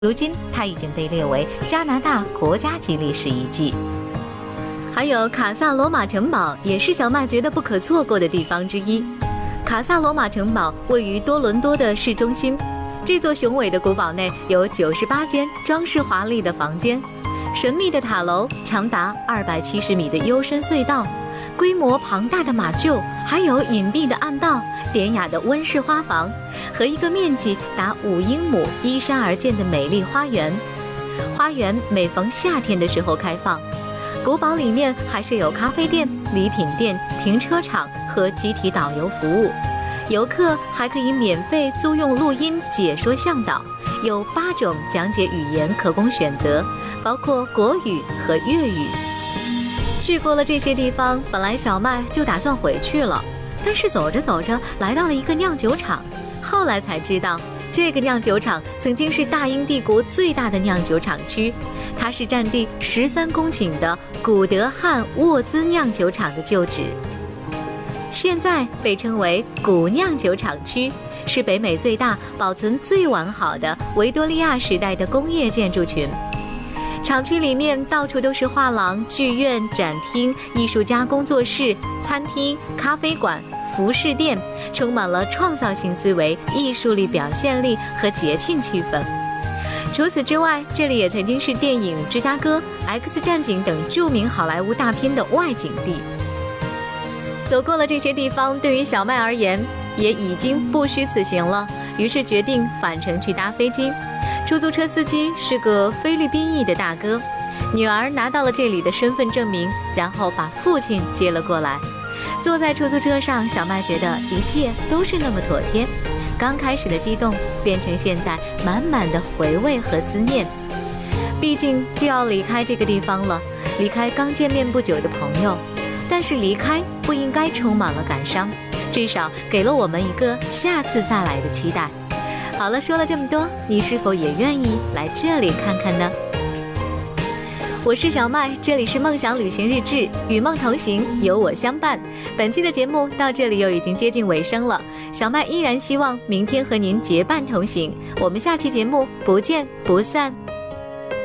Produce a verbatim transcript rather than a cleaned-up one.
如今它已经被列为加拿大国家级历史遗迹。还有卡萨罗马城堡也是小麦觉得不可错过的地方之一。卡萨罗马城堡位于多伦多的市中心，这座雄伟的古堡内有九十八间装饰华丽的房间，神秘的塔楼，长达二百七十米的幽深隧道，规模庞大的马厩，还有隐蔽的暗道，典雅的温室花房和一个面积达五英亩依山而建的美丽花园。花园每逢夏天的时候开放。古堡里面还设有咖啡店、礼品店、停车场和集体导游服务，游客还可以免费租用录音解说向导，有八种讲解语言可供选择，包括国语和粤语。去过了这些地方，本来小麦就打算回去了，但是走着走着来到了一个酿酒厂，后来才知道，这个酿酒厂曾经是大英帝国最大的酿酒厂区，它是占地十三公顷的古德汉沃兹酿酒厂的旧址，现在被称为古酿酒厂区，是北美最大、保存最完好的维多利亚时代的工业建筑群。厂区里面到处都是画廊、剧院、展厅、艺术家工作室、餐厅、咖啡馆、服饰店，充满了创造性思维、艺术力、表现力和节庆气氛。除此之外，这里也曾经是电影《芝加哥》、《X 战警》等著名好莱坞大片的外景地。走过了这些地方，对于小麦而言也已经不虚此行了，于是决定返程去搭飞机。出租车司机是个菲律宾裔的大哥，女儿拿到了这里的身份证明，然后把父亲接了过来。坐在出租车上，小麦觉得一切都是那么妥帖，刚开始的激动变成现在满满的回味和思念。毕竟就要离开这个地方了，离开刚见面不久的朋友，但是离开不应该充满了感伤，至少给了我们一个下次再来的期待。好了，说了这么多，你是否也愿意来这里看看呢？我是小麦，这里是梦想旅行日志，与梦同行，有我相伴。本期的节目到这里又已经接近尾声了，小麦依然希望明天和您结伴同行，我们下期节目不见不散。